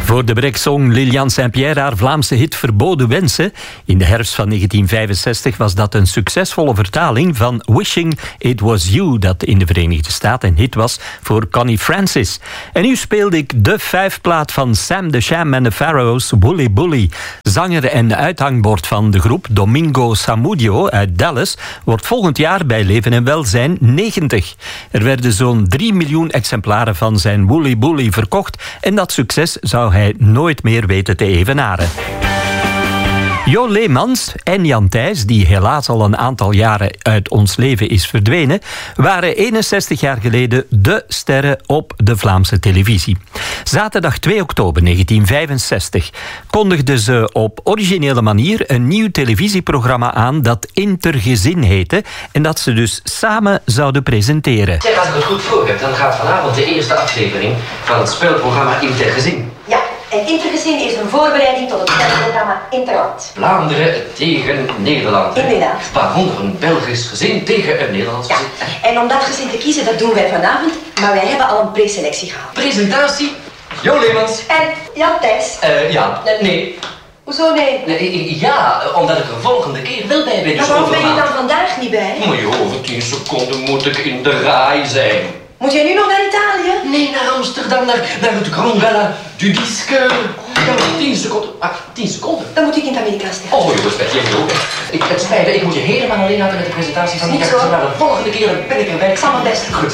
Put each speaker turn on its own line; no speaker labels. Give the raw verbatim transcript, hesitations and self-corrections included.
Voor de Break zong Liliane Saint-Pierre haar Vlaamse hit Verboden Wensen. In de herfst van negentien vijfenzestig was dat een succesvolle vertaling van Wishing It Was You, dat in de Verenigde Staten een hit was voor Connie Francis. En nu speelde ik de vijfplaat van Sam the Sham and the Pharaohs, Wooly Bully. Zanger en uithangbord van de groep, Domingo Samudio uit Dallas, wordt volgend jaar bij Leven en Welzijn negentig. Er werden zo'n drie miljoen exemplaren van zijn Wooly Bully verkocht en dat succes zou hij nooit meer weten te evenaren. Jo Leemans en Jan Thijs, die helaas al een aantal jaren uit ons leven is verdwenen, waren eenenzestig jaar geleden de sterren op de Vlaamse televisie. Zaterdag twee oktober negentien vijfenzestig kondigden ze op originele manier een nieuw televisieprogramma aan dat Intergezin heette en dat ze dus samen zouden presenteren.
Zeg, als ik het goed voor heb, dan gaat vanavond de eerste aflevering van het speelprogramma Intergezin.
Ja. En Intergezin is een voorbereiding tot het spelprogramma Interland.
Vlaanderen tegen Nederland.
Inderdaad.
Waaronder een Belgisch gezin tegen een Nederlands gezin.
Ja, en om dat gezin te kiezen, dat doen wij vanavond. Maar wij hebben al een preselectie gehad.
Presentatie, Jo Leemans.
En Jan Thijs.
Eh, ja, nee.
Hoezo nee?
nee? Ja, omdat ik er volgende keer wel bij ben.
Maar waarom ben je dan vandaag niet bij?
Maar joh, over tien seconden moet ik in de rij zijn.
Moet jij nu nog naar Italië?
Nee, naar Amsterdam, naar, naar het Grand Gala du Disque. Ja, tien seconden. Ah, tien seconden.
Dan moet ik in het Amerikaans tegen.
Oh, joh, spijt je ook. Ik, het spijt me, ik moet je helemaal alleen laten met de presentatie van die
Niet
kaart.
zo.
Maar de volgende keer ben ik erbij.
Ik zal mijn best doen.
Goed.